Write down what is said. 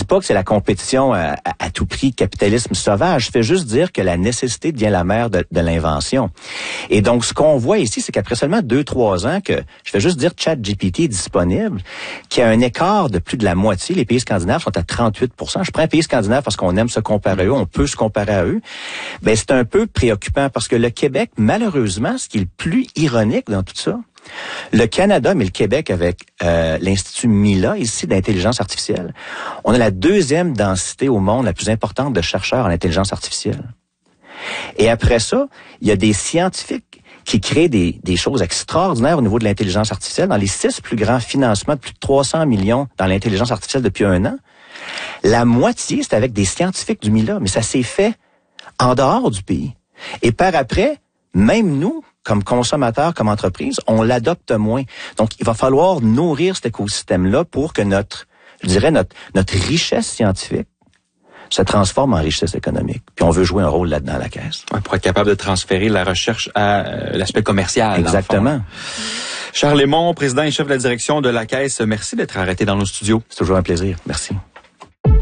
pas que c'est la compétition à tout prix, capitalisme sauvage. Je fais juste dire que la nécessité devient la mère de l'invention. Et donc, ce qu'on voit ici, c'est qu'après seulement 2-3 ans que, je fais juste dire ChatGPT est disponible, qu'il y a un écart de plus de la moitié. Les pays scandinaves sont à 38%. Je prends un pays scandinave parce qu'on aime se comparer à eux, on peut se comparer à eux. Ben, c'est un peu préoccupant parce que le Québec, malheureusement, ce qui est le plus ironique dans tout ça, le Canada, mais le Québec avec l'Institut Mila, ici, d'intelligence artificielle, on a la 2e densité au monde, la plus importante de chercheurs en intelligence artificielle. Et après ça, il y a des scientifiques qui créent des choses extraordinaires au niveau de l'intelligence artificielle. Dans les 6 plus grands financements de plus de 300 millions dans l'intelligence artificielle depuis 1 an, la moitié, c'est avec des scientifiques du Mila, mais ça s'est fait en dehors du pays. Et par après, même nous, comme consommateurs, comme entreprise, on l'adopte moins. Donc, il va falloir nourrir cet écosystème-là pour que notre richesse scientifique se transforme en richesse économique. Puis on veut jouer un rôle là-dedans à la Caisse. Ouais, pour être capable de transférer la recherche à l'aspect commercial. Exactement. Charles Lémon, président et chef de la direction de la Caisse, merci d'être arrêté dans nos studios. C'est toujours un plaisir. Merci.